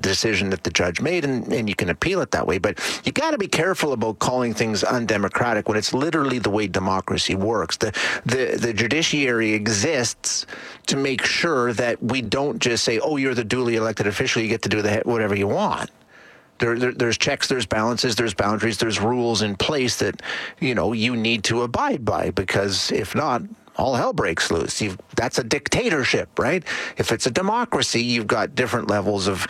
decision that the judge made, and you can appeal it that way. But you got to be careful about calling things undemocratic when it's literally the way democracy works. The judiciary exists to make sure that we don't just say, oh, you're the duly elected official, you get to do whatever you want. There's checks, there's balances, there's boundaries, there's rules in place that, you need to abide by, because if not, all hell breaks loose. That's a dictatorship, right? If it's a democracy, you've got different levels of,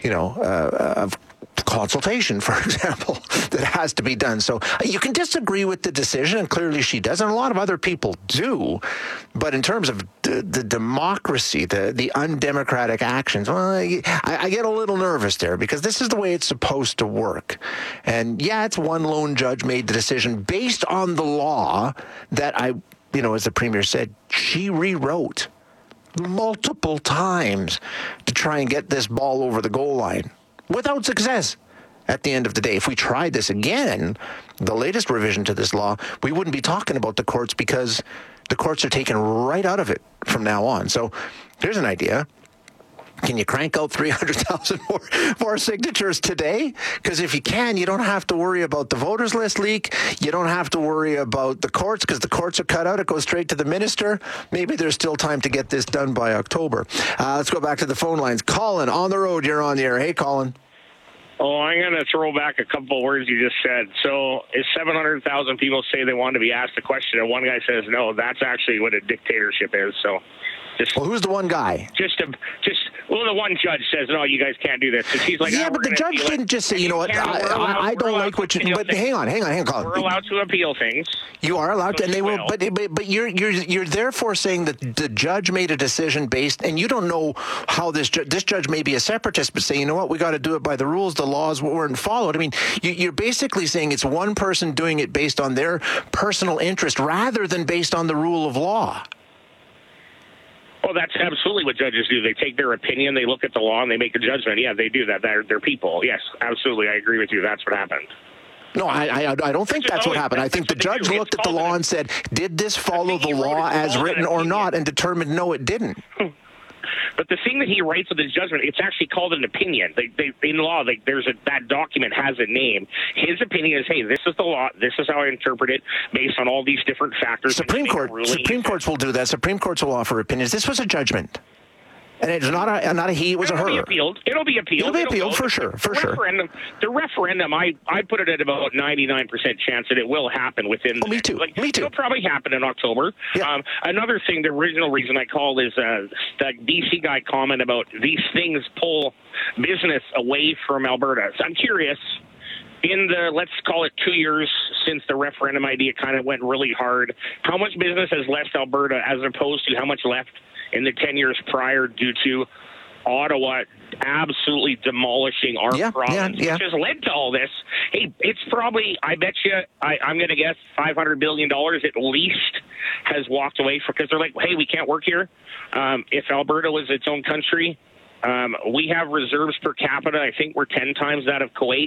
of consultation, for example, that has to be done. So you can disagree with the decision, and clearly she does, and a lot of other people do. But in terms of the democracy, the undemocratic actions, well, I get a little nervous there, because this is the way it's supposed to work. And yeah, it's one lone judge made the decision based on the law that as the Premier said, she rewrote multiple times to try and get this ball over the goal line without success. At the end of the day, if we tried this again, the latest revision to this law, we wouldn't be talking about the courts, because the courts are taken right out of it from now on. So here's an idea. Can you crank out 300,000 more signatures today? Because if you can, you don't have to worry about the voters list leak. You don't have to worry about the courts, because the courts are cut out. It goes straight to the minister. Maybe there's still time to get this done by October. Let's go back to the phone lines. Colin, on the road, you're on the air. Hey, Colin. Oh, I'm going to throw back a couple of words you just said. So if 700,000 people say they want to be asked a question and one guy says no, that's actually what a dictatorship is. So well, who's the one guy? The one judge says, no, you guys can't do this. And he's like, yeah, but the judge didn't just say, I don't like what you... But hang on, Colin. We're allowed to appeal things. You are allowed to, and they will. But you're therefore saying that the judge made a decision based, and you don't know how this judge may be a separatist, but say, you know what, we got to do it by the rules. The laws weren't followed. I mean, you're basically saying it's one person doing it based on their personal interest rather than based on the rule of law. Well, that's absolutely what judges do. They take their opinion, they look at the law, and they make a judgment. Yeah, they do that. They're people. Yes, absolutely. I agree with you. That's what happened. No, I don't think that's what happened. I think the judge looked at the law and said, did this follow the law as written or not, and determined no, it didn't. But the thing that he writes with his judgment, it's actually called an opinion. In law, that document has a name. His opinion is, hey, this is the law. This is how I interpret it based on all these different factors. Supreme Courts will do that. Supreme Courts will offer opinions. This was a judgment. And it's not a he, it was a her. It'll be appealed for sure. The referendum, I put it at about 99% chance that it will happen within. Me too. It'll probably happen in October. Yeah. Another thing, the original reason I called is the BC guy comment about these things pull business away from Alberta. So I'm curious. In the, let's call it 2 years since the referendum idea kind of went really hard, how much business has left Alberta as opposed to how much left in the 10 years prior due to Ottawa absolutely demolishing our province, which has led to all this? Hey, it's probably, I bet you, I'm going to guess $500 billion at least has walked away because they're like, hey, we can't work here. If Alberta was its own country, we have reserves per capita. I think we're 10 times that of Kuwait.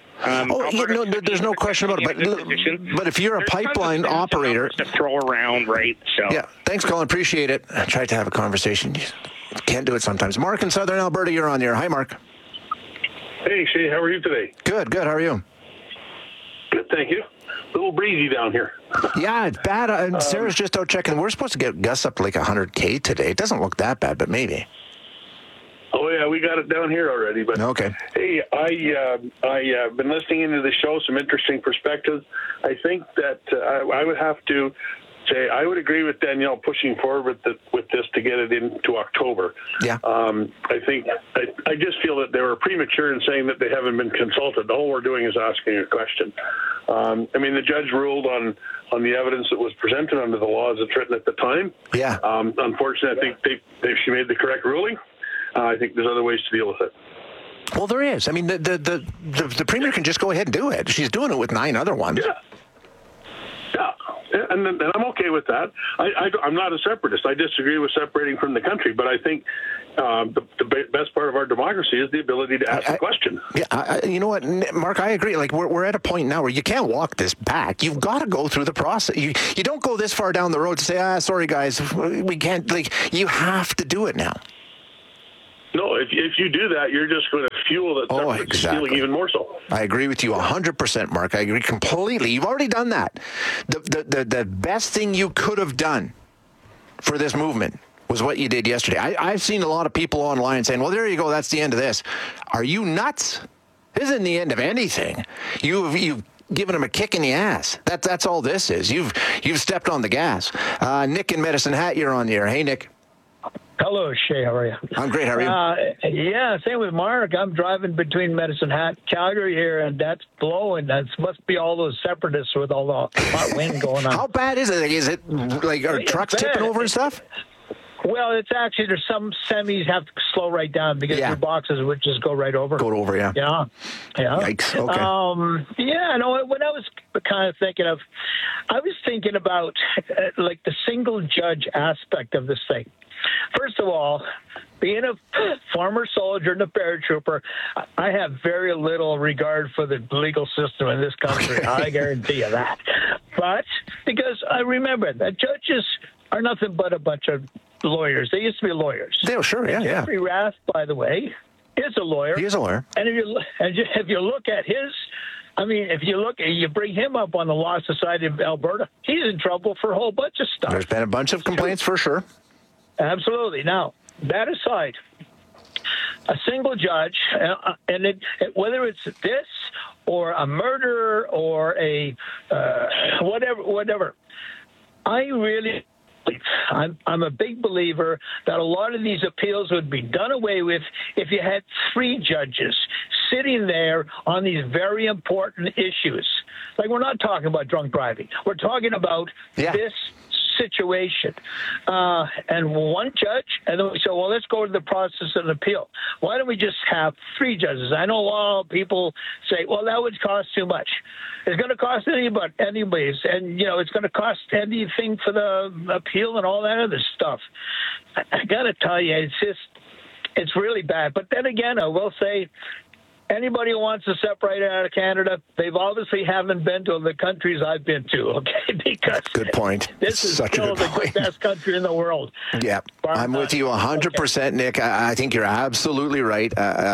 There's no question about it. But if you're a pipeline operator, to throw around, right? So yeah, thanks, Colin. Appreciate it. I tried to have a conversation. You can't do it sometimes. Mark in Southern Alberta, you're on the air. Hi, Mark. Hey, Shay. How are you today? Good. How are you? Good, thank you. A little breezy down here. Yeah, it's bad. And Sarah's just out checking. We're supposed to get gusts up to like 100K today. It doesn't look that bad, but maybe. Oh, yeah, we got it down here already. But okay. Hey, I've been listening into the show, some interesting perspectives. I think that I would have to say I would agree with Danielle pushing forward with this to get it into October. Yeah. I think I just feel that they were premature in saying that they haven't been consulted. All we're doing is asking a question. The judge ruled on the evidence that was presented under the law as it's written at the time. Yeah. Unfortunately, I think she made the correct ruling. I think there's other ways to deal with it. Well, there is. I mean, the Premier can just go ahead and do it. She's doing it with 9 other ones. Yeah, and I'm okay with that. I'm not a separatist. I disagree with separating from the country, but I think the best part of our democracy is the ability to ask a question. Yeah, you know what, Mark, I agree. Like, we're at a point now where you can't walk this back. You've got to go through the process. You don't go this far down the road to say, sorry, guys, we can't. Like, you have to do it now. No, if you do that, you're just going to fuel that separates stealing even more so. I agree with you 100%, Mark. I agree completely. You've already done that. The best thing you could have done for this movement was what you did yesterday. I've seen a lot of people online saying, well, there you go, that's the end of this. Are you nuts? This isn't the end of anything. You've given him a kick in the ass. That's all this is. You've stepped on the gas. Nick in Medicine Hat, you're on the air. Hey, Nick. Hello, Shay. How are you? I'm great. How are you? Yeah, same with Mark. I'm driving between Medicine Hat, Calgary here, and that's blowing. That must be all those separatists with all the hot wind going on. How bad is it? Is it like are trucks tipping over and stuff? Well, it's actually, there's some semis have to slow right down because their boxes would just go right over. Go over, yeah. Yeah. Yikes, okay. When I was kind of thinking of, I was thinking about like the single judge aspect of this thing. First of all, being a former soldier and a paratrooper, I have very little regard for the legal system in this country. Okay. I guarantee you that. But because I remember that judges are nothing but a bunch of lawyers. They used to be lawyers. Yeah, sure, yeah. Jeffrey Rath, by the way, is a lawyer. He is a lawyer. And if you look at his, you bring him up on the Law Society of Alberta, he's in trouble for a whole bunch of stuff. There's been a bunch of complaints for sure. Absolutely. Now, that aside, a single judge, whether it's this or a murder or a whatever, I'm a big believer that a lot of these appeals would be done away with if you had 3 judges sitting there on these very important issues. Like, we're not talking about drunk driving. We're talking about this situation. And one judge, and then we say, well, let's go to the process of an appeal. Why don't we just have 3 judges? I know a lot of people say, well, that would cost too much. It's going to cost anyways, and, it's going to cost anything for the appeal and all that other stuff. I got to tell you, it's really bad. But then again, I will say, anybody who wants to separate out of Canada, they've obviously haven't been to the countries I've been to, okay? Because good point. This is such still a good point. The best country in the world. Yeah, I'm with you 100%, Nick. I think you're absolutely right.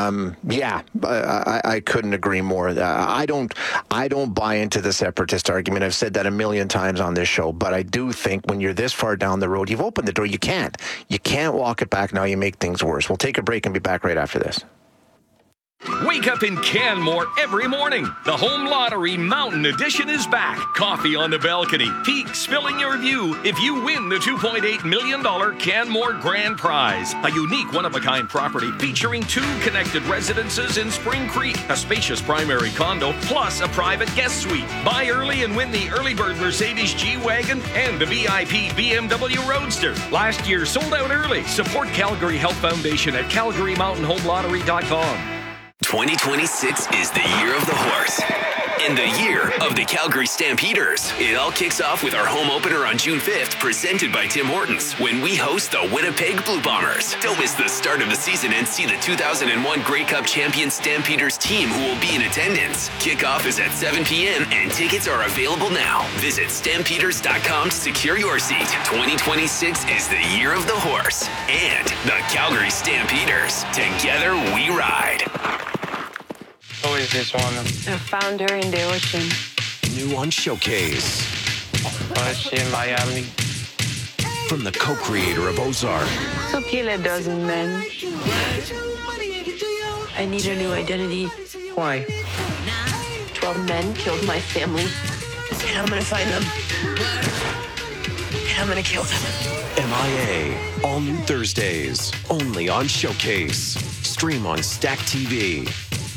I couldn't agree more. I don't buy into the separatist argument. I've said that a million times on this show, but I do think when you're this far down the road, you've opened the door. You can't walk it back now. You make things worse. We'll take a break and be back right after this. Wake up in Canmore every morning. The Home Lottery Mountain Edition is back. Coffee on the balcony. Peaks filling your view if you win the $2.8 million Canmore Grand Prize. A unique one-of-a-kind property featuring 2 connected residences in Spring Creek, a spacious primary condo, plus a private guest suite. Buy early and win the early bird Mercedes G-Wagon and the VIP BMW Roadster. Last year sold out early. Support Calgary Health Foundation at CalgaryMountainHomeLottery.com. 2026 is the year of the horse and the year of the Calgary Stampeders. It all kicks off with our home opener on June 5th, presented by Tim Hortons, when we host the Winnipeg Blue Bombers. Don't miss the start of the season and see the 2001 Grey Cup champion Stampeders team who will be in attendance. Kickoff is at 7 p.m. and tickets are available now. Visit Stampeders.com to secure your seat. 2026 is the year of the horse and the Calgary Stampeders. Together we ride. Who is this one? I found her in the ocean. New on Showcase. Is she in Miami? From the co-creator of Ozark. So kill a dozen men. I need a new identity. Why? 12 men killed my family. And I'm gonna find them. And I'm gonna kill them. MIA. All new Thursdays. Only on Showcase. Stream on Stack TV.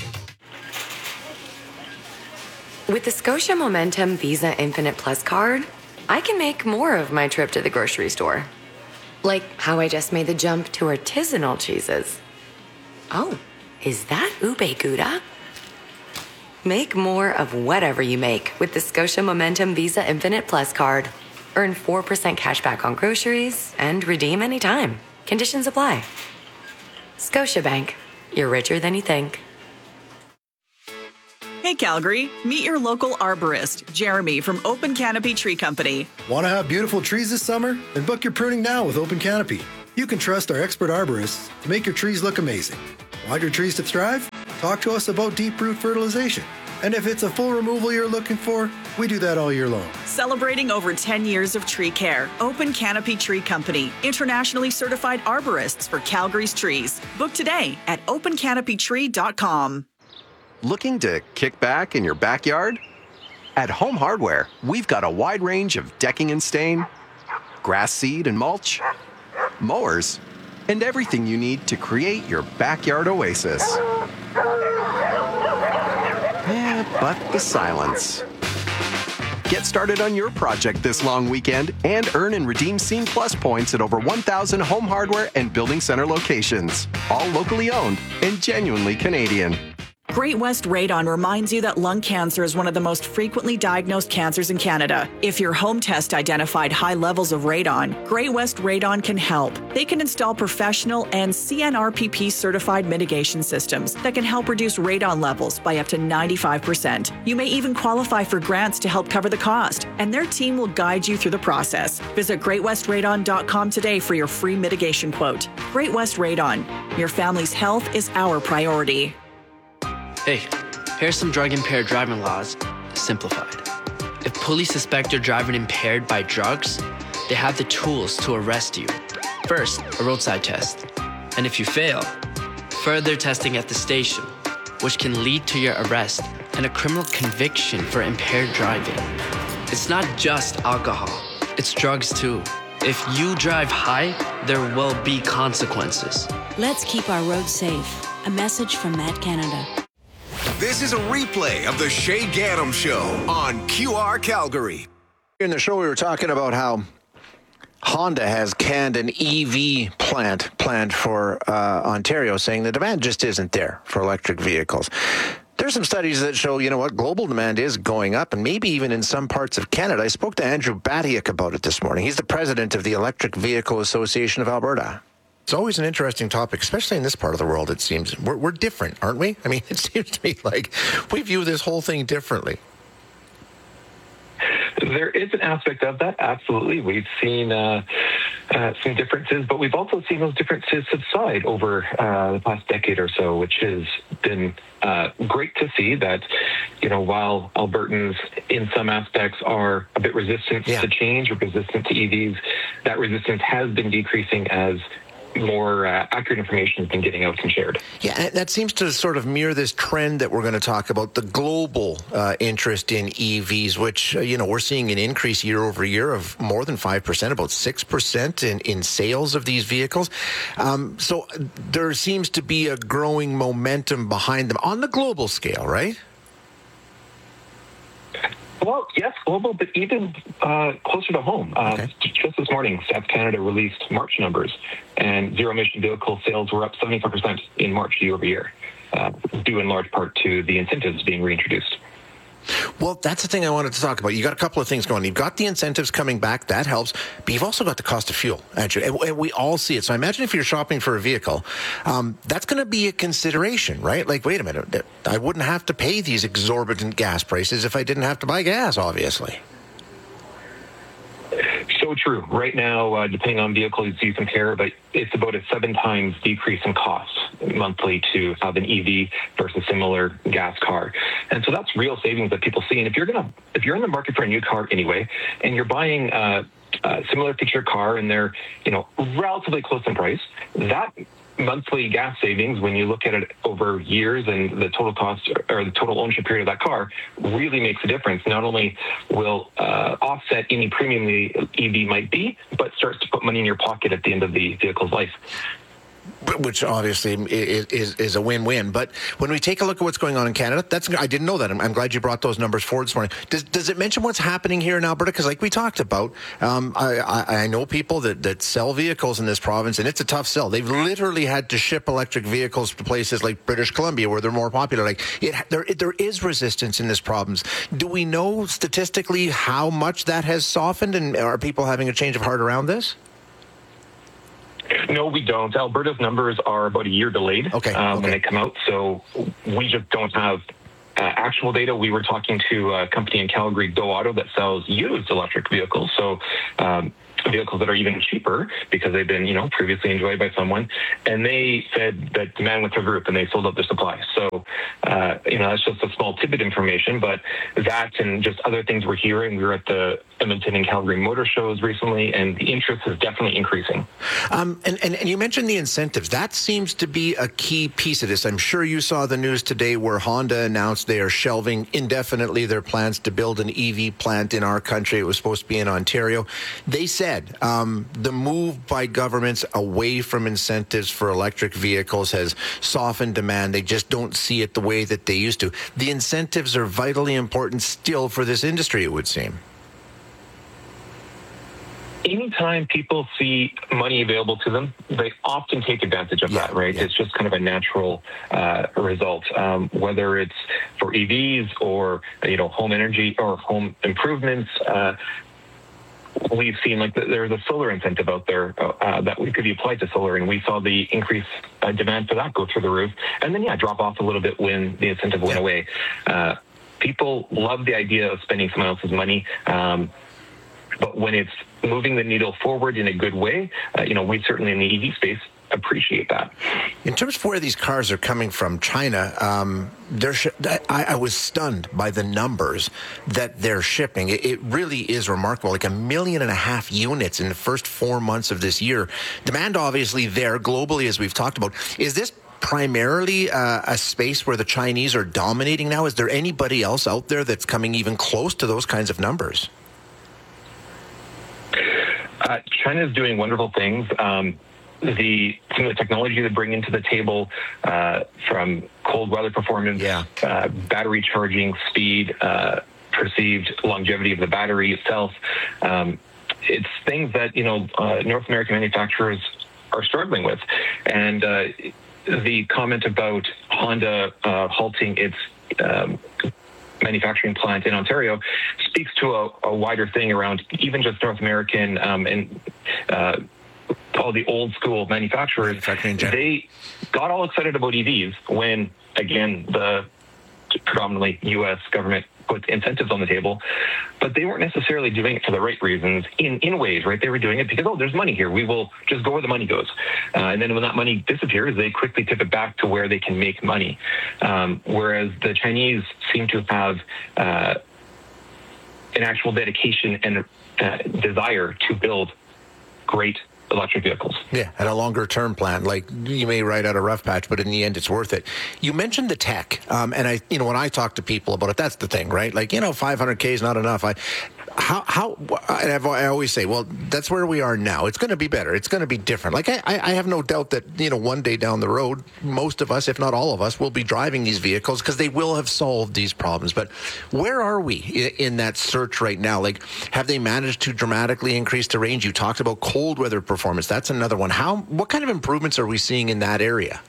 With the Scotia Momentum Visa Infinite Plus card, I can make more of my trip to the grocery store. Like how I just made the jump to artisanal cheeses. Oh, is that ube gouda? Make more of whatever you make with the Scotia Momentum Visa Infinite Plus card. Earn 4% cash back on groceries and redeem anytime. Conditions apply. Scotiabank. You're richer than you think. Hey Calgary, meet your local arborist, Jeremy from Open Canopy Tree Company. Want to have beautiful trees this summer? Then book your pruning now with Open Canopy. You can trust our expert arborists to make your trees look amazing. Want your trees to thrive? talk to us about deep root fertilization. And if it's a full removal you're looking for, we do that all year long. Celebrating over 10 years of tree care. Open Canopy Tree Company, internationally certified arborists for Calgary's trees. Book today at opencanopytree.com. Looking to kick back in your backyard? At Home Hardware, we've got a wide range of decking and stain, grass seed and mulch, mowers, and everything you need to create your backyard oasis. But the silence. Get started on your project this long weekend and earn and redeem Scene Plus points at over 1,000 Home Hardware and Building Center locations. All locally owned and genuinely Canadian. Great West Radon reminds you that lung cancer is one of the most frequently diagnosed cancers in Canada. If your home test identified high levels of radon, Great West Radon can help. They can install professional and CNRPP certified mitigation systems that can help reduce radon levels by up to 95%. You may even qualify for grants to help cover the cost, and their team will guide you through the process. Visit greatwestradon.com today for your free mitigation quote. Great West Radon. Your family's health is our priority. Hey, here's some drug-impaired driving laws, simplified. If police suspect you're driving impaired by drugs, they have the tools to arrest you. First, a roadside test. And if you fail, further testing at the station, which can lead to your arrest and a criminal conviction for impaired driving. It's not just alcohol, it's drugs too. If you drive high, there will be consequences. Let's keep our roads safe. A message from Matt Canada. This is a replay of the Shay Gaddam Show on QR Calgary. In the show, we were talking about how Honda has canned an EV plant planned for Ontario, saying the demand just isn't there for electric vehicles. There's some studies that show, global demand is going up, and maybe even in some parts of Canada. I spoke to Andrew Batiuk about it this morning. He's the president of the Electric Vehicle Association of Alberta. It's always an interesting topic, especially in this part of the world, it seems. We're different, aren't we? I mean, it seems to me like we view this whole thing differently. There is an aspect of that, absolutely. We've seen some differences, but we've also seen those differences subside over the past decade or so, which has been great to see that, while Albertans in some aspects are a bit resistant to change or resistant to EVs, that resistance has been decreasing as more accurate information has been getting out and shared. Yeah, and that seems to sort of mirror this trend that we're going to talk about, the global interest in EVs, which, we're seeing an increase year over year of more than 5%, about 6% in sales of these vehicles. So there seems to be a growing momentum behind them on the global scale, right? Well, yes, global, but even closer to home. Just this morning, Stats Canada released March numbers, and zero-emission vehicle sales were up 75% in March year over year, due in large part to the incentives being reintroduced. Well, that's the thing I wanted to talk about. You got a couple of things going. You've got the incentives coming back. That helps. But you've also got the cost of fuel, Andrew. And we all see it. So imagine if you're shopping for a vehicle, that's going to be a consideration, right? Like, wait a minute. I wouldn't have to pay these exorbitant gas prices if I didn't have to buy gas, obviously. So true. Right now, depending on vehicles you compare, but it's about a 7 times decrease in cost monthly to have an EV versus a similar gas car. And so that's real savings that people see. And if you're in the market for a new car anyway, and you're buying a similar feature car and they're, relatively close in price, that monthly gas savings, when you look at it over years and the total cost or the total ownership period of that car, really makes a difference. Not only will offset any premium the EV might be, but starts to put money in your pocket at the end of the vehicle's life. Which obviously is a win-win. But when we take a look at what's going on in Canada, I didn't know that. I'm glad you brought those numbers forward this morning. Does it mention what's happening here in Alberta? Because like we talked about, I know people that sell vehicles in this province, and it's a tough sell. They've literally had to ship electric vehicles to places like British Columbia where they're more popular. There is resistance in this province. Do we know statistically how much that has softened, and are people having a change of heart around this? No, we don't. Alberta's numbers are about a year delayed when they come out, so we just don't have actual data. We were talking to a company in Calgary, Go Auto, that sells used electric vehicles. So vehicles that are even cheaper because they've been, previously enjoyed by someone, and they said that demand went through the roof and they sold out their supply. So, that's just a small tidbit information, but that and just other things we're hearing. We were at the Edmonton and Calgary motor shows recently, and the interest is definitely increasing. And you mentioned the incentives. That seems to be a key piece of this. I'm sure you saw the news today where Honda announced they are shelving indefinitely their plans to build an EV plant in our country. It was supposed to be in Ontario. They said the move by governments away from incentives for electric vehicles has softened demand. They just don't see it the way that they used to. The incentives are vitally important still for this industry, it would seem. Anytime people see money available to them, they often take advantage of that, right? Yeah. It's just kind of a natural result, whether it's for EVs or, home energy or home improvements. We've seen there's a solar incentive out there that could be applied to solar, and we saw the increased demand for that go through the roof, and then drop off a little bit when the incentive went away. People love the idea of spending someone else's money, but when it's moving the needle forward in a good way, we certainly in the EV space appreciate that. In terms of where these cars are coming from, China, I was stunned by the numbers that they're shipping. It really is remarkable, like 1.5 million units in the first 4 months of this year. Demand obviously there globally, as we've talked about. Is this primarily a space where the Chinese are dominating now? Is there anybody else out there that's coming even close to those kinds of numbers? China is doing wonderful things. Some of the technology they bring into the table, from cold weather performance, battery charging speed, perceived longevity of the battery itself. It's things that North American manufacturers are struggling with, and the comment about Honda halting its manufacturing plant in Ontario speaks to a wider thing around even just North American and all the old school manufacturers. They got all excited about EVs when, again, the predominantly U.S. government put incentives on the table, but they weren't necessarily doing it for the right reasons in ways, right? They were doing it because, there's money here. We will just go where the money goes. And then when that money disappears, they quickly pivot back to where they can make money. Whereas the Chinese seem to have an actual dedication and desire to build great electric vehicles. Yeah, and a longer term plan. Like, you may ride out a rough patch, but in the end, it's worth it. You mentioned the tech, and when I talk to people about it, that's the thing, right? Like, 500K is not enough. I always say, well, that's where we are now. It's going to be better. It's going to be different. Like, I have no doubt that, one day down the road, most of us, if not all of us, will be driving these vehicles because they will have solved these problems. But where are we in that search right now? Like, have they managed to dramatically increase the range? You talked about cold weather performance. That's another one. What kind of improvements are we seeing in that area?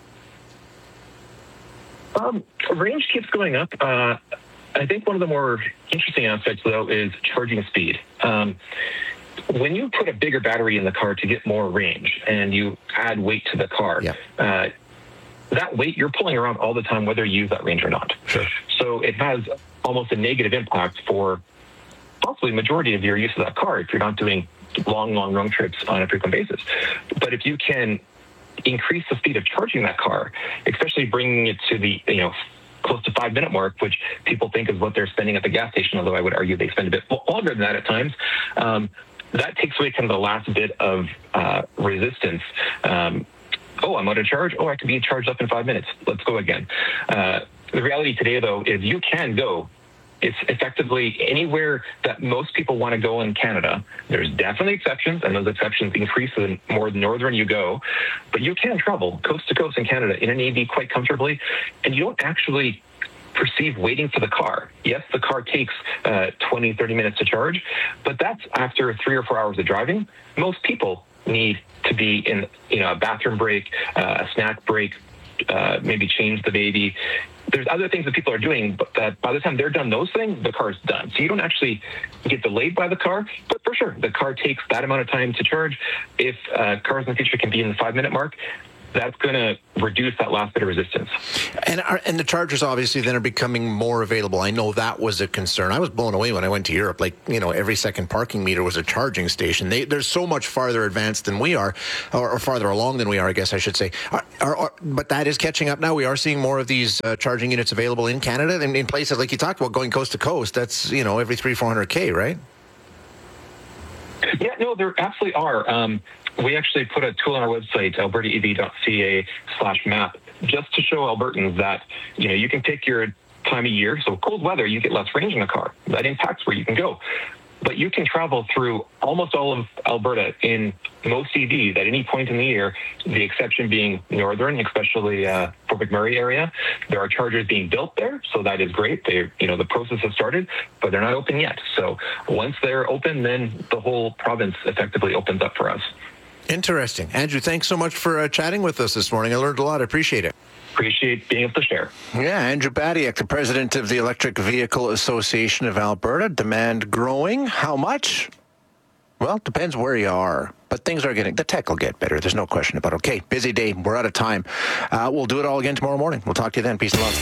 Range keeps going up. I think one of the more interesting aspects, though, is charging speed. When you put a bigger battery in the car to get more range and you add weight to the car, that weight you're pulling around all the time, whether you use that range or not. Sure. So it has almost a negative impact for possibly the majority of your use of that car if you're not doing long road trips on a frequent basis. But if you can increase the speed of charging that car, especially bringing it to the, close to 5 minute mark, which people think is what they're spending at the gas station, although I would argue they spend a bit longer than that at times. That takes away kind of the last bit of resistance. I'm out of charge. I can be charged up in 5 minutes. Let's go again. The reality today, though, is you can go. It's effectively anywhere that most people want to go in Canada. There's definitely exceptions, and those exceptions increase the more northern you go. But you can travel coast to coast in Canada in an EV quite comfortably, and you don't actually perceive waiting for the car. Yes, the car takes 20, 30 minutes to charge, but that's after 3 or 4 hours of driving. Most people need to be in a bathroom break, a snack break, maybe change the baby. There's other things that people are doing, but by the time they're done those things, the car's done. So you don't actually get delayed by the car, but for sure, the car takes that amount of time to charge. If cars in the future can be in the 5 minute mark, that's going to reduce that last bit of resistance. And the chargers obviously then are becoming more available. I know that was a concern. I was blown away when I went to Europe. Like, every second parking meter was a charging station. They're so much farther advanced than we are, or farther along than we are, I guess I should say. But that is catching up now. We are seeing more of these charging units available in Canada and in places like you talked about, going coast to coast. That's, every 300-400K, right? Yeah, no, there absolutely are. We actually put a tool on our website, albertaev.ca/map, just to show Albertans that, you can pick your time of year. So cold weather, you get less range in the car. That impacts where you can go. But you can travel through almost all of Alberta in most EVs at any point in the year, the exception being northern, especially Fort McMurray area. There are chargers being built there, so that is great. The process has started, but they're not open yet. So once they're open, then the whole province effectively opens up for us. Interesting. Andrew, thanks so much for chatting with us this morning. I learned a lot. I appreciate it. Appreciate being able to share. Yeah, Andrew Badiak, the president of the Electric Vehicle Association of Alberta. Demand growing. How much? Well, it depends where you are. But the tech will get better. There's no question about it. Okay, busy day. We're out of time. We'll do it all again tomorrow morning. We'll talk to you then. Peace and love.